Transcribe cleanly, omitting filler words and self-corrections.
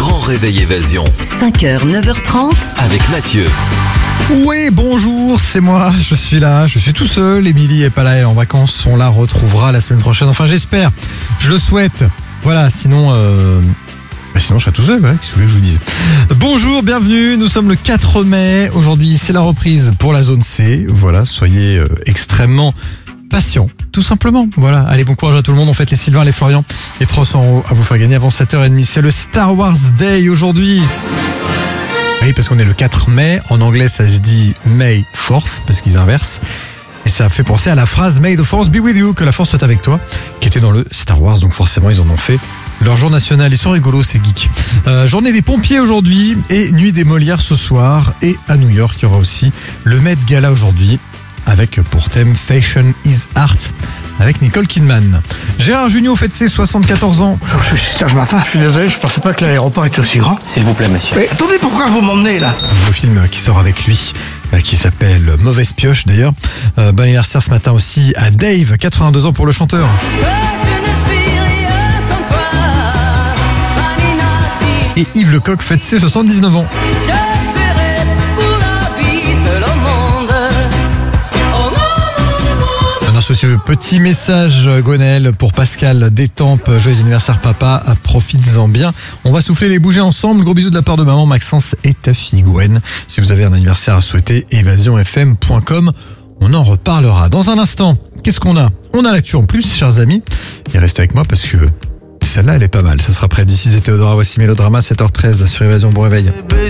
grand réveil Évasion. 5h, 9h30. Avec Mathieu. Oui, bonjour, c'est moi, je suis là, je suis tout seul, Émilie est pas là, elle est en vacances, on la retrouvera la semaine prochaine, enfin j'espère, je le souhaite. Voilà, sinon je serai tout seul, qu'est-ce que vous voulez que je vous dise. Bonjour, bienvenue, nous sommes le 4 mai, aujourd'hui c'est la reprise pour la zone C, voilà, soyez extrêmement patients, tout simplement, voilà. Allez, bon courage à tout le monde, on fête les Sylvain, les Florian, et 300 € à vous faire gagner avant 7h30, c'est le Star Wars Day aujourd'hui. Oui, parce qu'on est le 4 mai, en anglais ça se dit May 4th, parce qu'ils inversent. Et ça fait penser à la phrase May the Force be with you, que la force soit avec toi, qui était dans le Star Wars, donc forcément ils en ont fait leur jour national. Ils sont rigolos ces geeks. Journée des pompiers aujourd'hui et nuit des Molières ce soir. Et à New York, il y aura aussi le Met Gala aujourd'hui, avec pour thème Fashion is Art, avec Nicole Kidman. Gérard Jugnot fête ses 74 ans. Je suis Serge Martin, je suis désolé, je pensais pas que l'aéroport était aussi grand. S'il vous plaît, monsieur. Mais attendez, pourquoi vous m'emmenez là? Un nouveau film qui sort avec lui, qui s'appelle Mauvaise Pioche d'ailleurs. Bon anniversaire ce matin aussi à Dave, 82 ans pour le chanteur. Et Yves Lecoq fête ses 79 ans. Ce petit message, Gwenaël, pour Pascal d'Étampes. Joyeux anniversaire papa, profites-en bien. On va souffler les bougies ensemble. Gros bisous de la part de maman, Maxence et ta fille Gwen. Si vous avez un anniversaire à souhaiter, évasionfm.com. On en reparlera dans un instant. Qu'est-ce qu'on a? On a l'actu en plus, chers amis. Et restez avec moi parce que celle-là, elle est pas mal. Ce sera près d'ici et Théodora. Voici Mélodrama, 7h13 sur Évasion. Bon réveil.